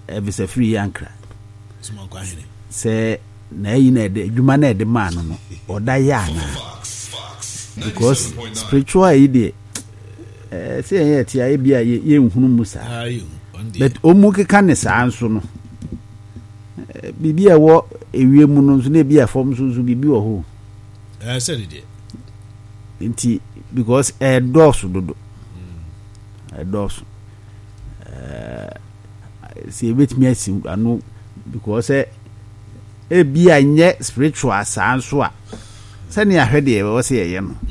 visa free yankra say na yi na de adwuma na de man no oda ya na because spiritual yi de say ye tia e bia ye nhunu musa but omu keka ne saa nso no bibia wo ewie mu no nso na bia fom so bibi wo ho said it nti because doors dodo doors see bit me asim anu because bia nye spiritual saa nso a sani ahwede e wo se ye no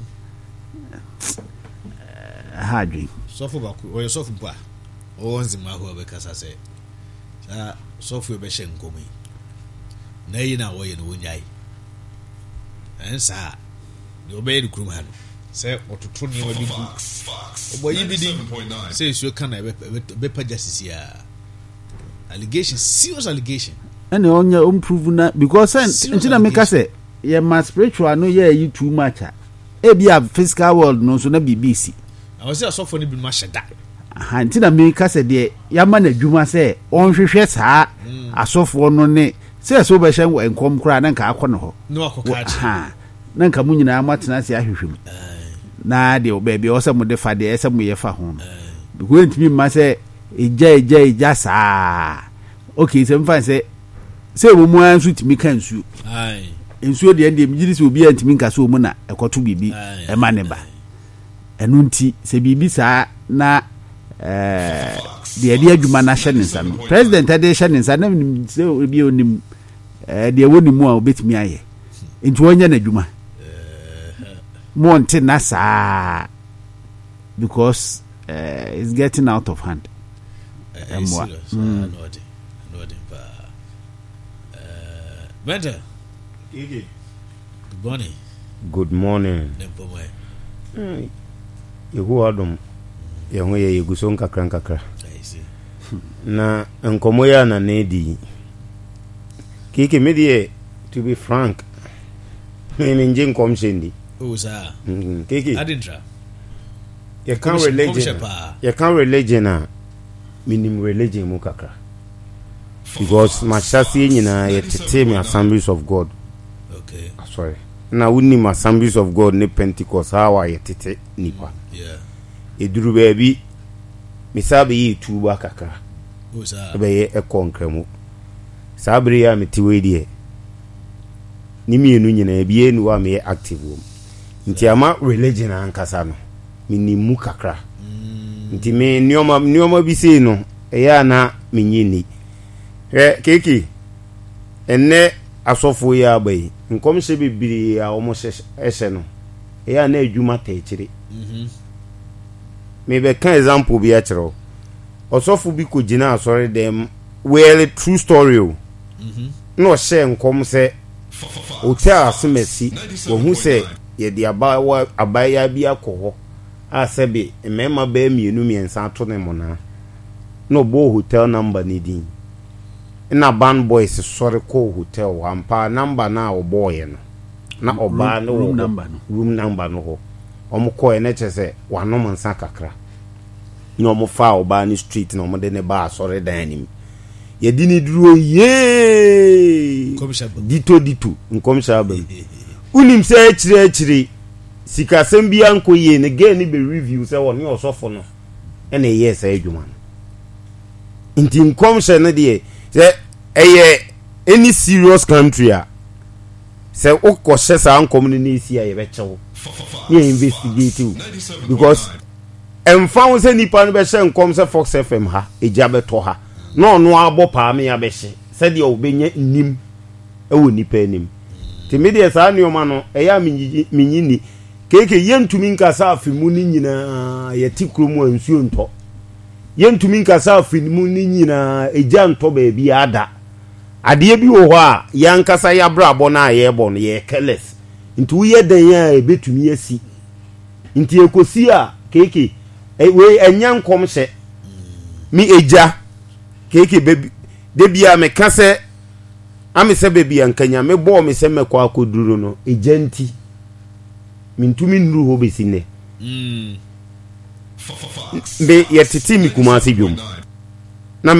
ha dwen sofo ba ko sofo ba onzi ma ho be kasa se sa sofo be hye nkomi na yi na wo ye no wonyai ensa de obey the krum ha no se ototo ne wa bi gu oboyi bi din se su kana be pajasisi a allegation, serious allegation and onye improve na because ntina make say ye ma spiritual no ye you too much e bia physical world no so na BBC I was say sofo ne bi ma sheda aha ntina make say de ya ma na dwuma say onhwehwe saa asofo no ne say so be hye enkom kra na nka akọ no ho no akoka ha na nka mu nyina amatena se ahwehwem na de obabi o se mu de fa de ese mu ye fa ho because ntimi ma say eja saa okay se mfa se wo mu ansu timi kan nsu nsuo de ndem giri se obi antimi nka so mu na ekoto bibi e ma ne ba enu nti se bibi saa na de adwuma na hye nsa no president ade hye nsa na se obi onim de woni mu a obetimi aye nti wonya na adwuma monte na saa because it's getting out of hand. Better. Good morning. Good morning. Yehu adom. Yehu ye yeguso nkakra. Na nkomo ya na nedi. Kiki medie to be frank. Mimi nje nkom sendi. Oh sir. Kiki. Adintra. You can't religion na minim religion mu kakra. Because my chassis nyina yetete me Assemblies of God. Okay. Sorry. Na unim Assemblies of God ne Pentecost how yetete nipa. Yeah. Eduru baby misabe yi tuba kakra. Oh sir. Be ye ekonkremu. Sabre ya metiwe die. Ni mienu nyina ebie nu wa me active wo. Nti ama religion ankasa no. Minimu kakra. Nti me nioma bi sei no eya na menyini. Keki enne asofo ya abai nkom hye bibiri a omo hye no eya na adwuma ta ekire. Me be kan example bi a kire. Osofo bi ko gina asori dem well true story o. No hye nkom se hotel asemesi wo hu se ye de abaya bi akọ asebe emema ba mienu miensa to ne mona no bo hotel number ni din na ban boys sorry ko hotel ampa number na oboye no na oba no room number no ho omko ene chese wanom nsa kakra no mo fa oba ni street no mo de ne ba sorry dan nim ye di ni duro ye dito nkom shaba unim se achire sika sembi anko ye ne ge ni be review se woni osofo no ene ye se adwuma nti nkom she ne de se eye any serious country a se ukoshe sa ankom ni isi a ye be chewo ye investigate because emfa se nipa no be she nkom se Fox FM ha eja beto ha no no abo pa me ya be she se de obenya nim ewo nipa nim ti me de sa nioma no eya minyini keke yentumi nkasa afimu ni nyina yeti kromu ansuo nto yentumi nkasa afimu ni nyina eja nto ba bi ada ade bi wo ho a yankasa ya brabo na ye bo no ye keles nti wo ye dan ya ebetumi asi nti ekosi a keke we enya nkom hye mi eja keke bebi de bia me kase amese bebi ankanya me bo me se mekwa akoduro no eja nti mintumi nuru ho besine be yetiti mi kumasi dwom